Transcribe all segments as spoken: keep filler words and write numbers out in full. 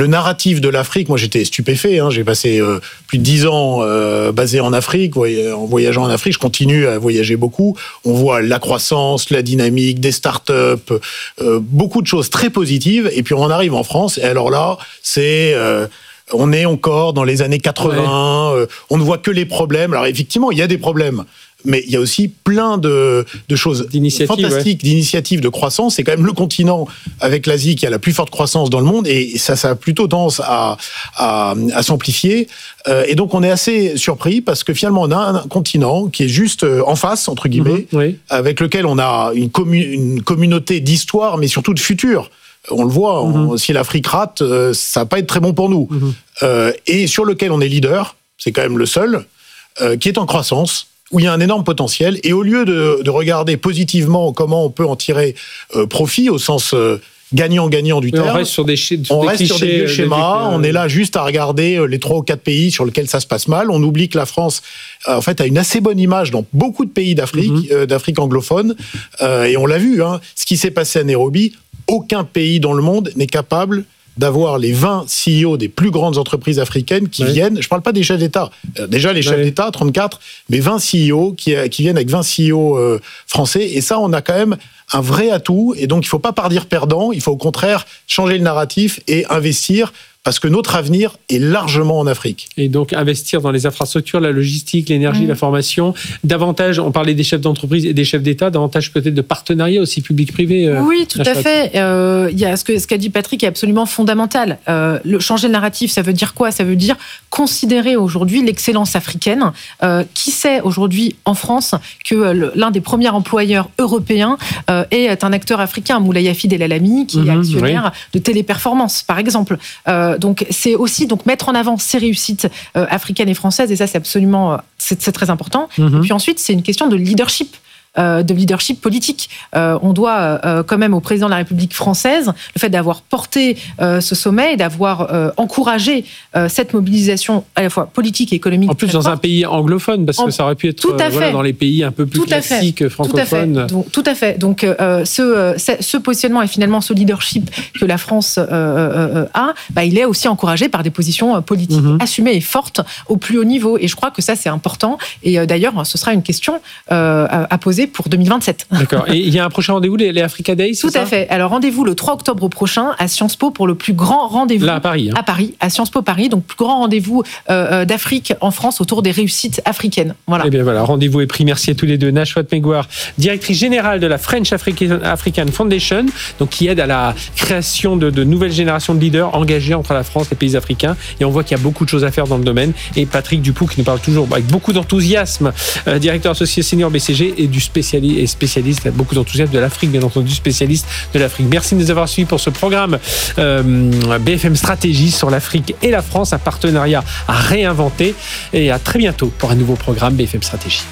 le narratif de l'Afrique, moi j'étais stupéfait, hein, j'ai passé euh, plus de dix ans euh, basé en Afrique, voy- en voyageant en Afrique, je continue à voyager beaucoup. On voit la croissance, la dynamique, des start-up, euh, beaucoup de choses très positives. Et puis on arrive en France, et alors là, c'est... Euh, on est encore dans les années quatre-vingts, ouais. euh, on ne voit que les problèmes. Alors effectivement, il y a des problèmes. Mais il y a aussi plein de, de choses fantastiques, ouais. d'initiatives de croissance. C'est quand même le continent, avec l'Asie, qui a la plus forte croissance dans le monde. Et ça, ça a plutôt tendance à, à, à s'amplifier. Euh, et donc, on est assez surpris parce que finalement, on a un continent qui est juste en face, entre guillemets, mmh, oui. avec lequel on a une, commu- une communauté d'histoire, mais surtout de futur. On le voit, mmh. on, si l'Afrique rate, euh, ça va pas être très bon pour nous. Mmh. Euh, et sur lequel on est leader, c'est quand même le seul, euh, qui est en croissance, où il y a un énorme potentiel, et au lieu de, de regarder positivement comment on peut en tirer euh, profit, au sens euh, gagnant-gagnant du terme, on reste sur des, ch- sur on des reste clichés, sur des vieux schémas, des... on est là juste à regarder les trois ou quatre pays sur lesquels ça se passe mal, on oublie que la France, euh, en fait, a une assez bonne image dans beaucoup de pays d'Afrique, mm-hmm. euh, d'Afrique anglophone, euh, et on l'a vu, hein, ce qui s'est passé à Nairobi, aucun pays dans le monde n'est capable d'avoir les vingt C E O des plus grandes entreprises africaines qui oui. viennent, je ne parle pas des chefs d'État, euh, déjà les chefs oui. d'État, trente-quatre, mais vingt C E O qui, qui viennent avec vingt C E O euh, français, et ça, on a quand même un vrai atout, et donc il ne faut pas partir perdant, il faut au contraire changer le narratif et investir, parce que notre avenir est largement en Afrique. Et donc, investir dans les infrastructures, la logistique, l'énergie, mmh. la formation, davantage, on parlait des chefs d'entreprise et des chefs d'État, davantage peut-être de partenariats aussi public-privé. Euh, oui, tout à fait. Euh, y a ce, que, ce qu'a dit Patrick est absolument fondamental. Euh, le, changer le narratif, ça veut dire quoi ? Ça veut dire considérer aujourd'hui l'excellence africaine. Euh, qui sait aujourd'hui en France que le, l'un des premiers employeurs européens euh, est un acteur africain, Moulay Hafid El Alami, qui mmh, est actionnaire oui. de Téléperformance, par exemple. Euh, Donc c'est aussi donc mettre en avant ces réussites euh, africaines et françaises, et ça c'est absolument c'est, c'est très important. Mm-hmm. Et puis ensuite c'est une question de leadership. Euh, de leadership politique. Euh, on doit euh, quand même au président de la République française le fait d'avoir porté euh, ce sommet et d'avoir euh, encouragé euh, cette mobilisation à la fois politique et économique. En plus dans forte. Un pays anglophone, parce en, que ça aurait pu être euh, voilà, dans les pays un peu plus tout classiques francophones. Tout à fait. Donc, tout à fait. Donc euh, ce, ce positionnement et finalement ce leadership que la France euh, euh, a, bah, il est aussi encouragé par des positions politiques mm-hmm. assumées et fortes au plus haut niveau. Et je crois que ça c'est important. Et euh, d'ailleurs ce sera une question euh, à poser pour deux mille vingt-sept. D'accord. Et il y a un prochain rendez-vous, les, les Africa Days, c'est Tout ça ? à fait. Alors, rendez-vous le trois octobre prochain à Sciences Po pour le plus grand rendez-vous. Là, à Paris. Hein. À Paris, à Sciences Po Paris. Donc, plus grand rendez-vous euh, d'Afrique en France autour des réussites africaines. Voilà. Eh bien, voilà. Rendez-vous est pris. Merci à tous les deux. Najwat Megouar, directrice générale de la French African Foundation, donc qui aide à la création de, de nouvelles générations de leaders engagés entre la France et les pays africains. Et on voit qu'il y a beaucoup de choses à faire dans le domaine. Et Patrick Dupoux, qui nous parle toujours avec beaucoup d'enthousiasme, euh, directeur associé senior B C G et du spécialiste, et spécialiste, beaucoup d'enthousiasme de l'Afrique, bien entendu, spécialiste de l'Afrique. Merci de nous avoir suivis pour ce programme euh, B F M Stratégie sur l'Afrique et la France, un partenariat à réinventer. Et à très bientôt pour un nouveau programme B F M Stratégie.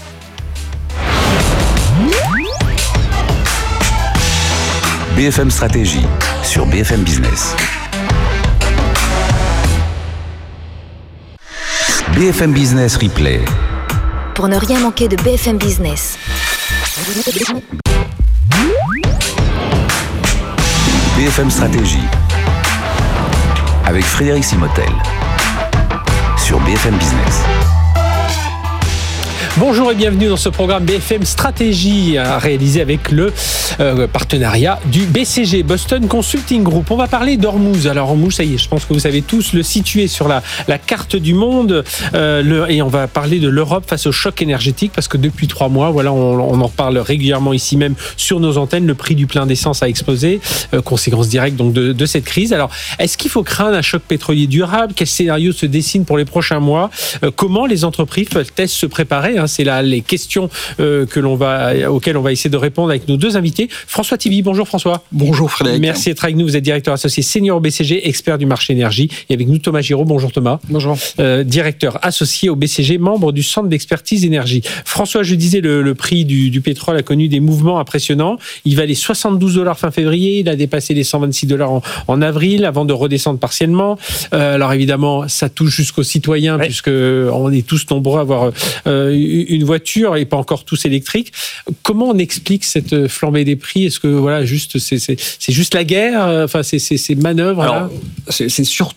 B F M Stratégie sur B F M Business. B F M Business Replay. Pour ne rien manquer de B F M Business. B F M Stratégie avec Frédéric Simotel sur B F M Business. Bonjour et bienvenue dans ce programme B F M Stratégie réalisé avec le euh, partenariat du B C G, Boston Consulting Group. On va parler d'Ormuz. Alors Ormuz, ça y est, je pense que vous savez tous le situer sur la, la carte du monde euh, le, et on va parler de l'Europe face au choc énergétique parce que depuis trois mois, voilà, on, on en parle régulièrement ici même sur nos antennes. Le prix du plein d'essence a explosé, euh, conséquence directe donc de, de cette crise. Alors, est-ce qu'il faut craindre un choc pétrolier durable ? Quel scénario se dessine pour les prochains mois ? euh, Comment les entreprises peuvent-elles se préparer ? hein, C'est là les questions euh, que l'on va, auxquelles on va essayer de répondre avec nos deux invités. François Tibi, bonjour François. Bonjour Frédéric. Merci d'être avec nous. Vous êtes directeur associé senior au B C G, expert du marché énergie. Et avec nous Thomas Giraud. Bonjour Thomas. Bonjour. Euh, directeur associé au B C G, membre du centre d'expertise énergie. François, je disais, le, le prix du, du pétrole a connu des mouvements impressionnants. Il valait soixante-douze dollars fin février. Il a dépassé les cent vingt-six dollars en, en avril avant de redescendre partiellement. Euh, alors évidemment, ça touche jusqu'aux citoyens oui. puisque on est tous nombreux à avoir euh, une voiture et pas encore tous électriques. Comment on explique cette flambée des prix ? Est-ce que voilà, juste c'est, c'est, c'est juste la guerre ? Enfin, c'est, c'est, c'est manœuvres. Alors, là c'est, c'est surtout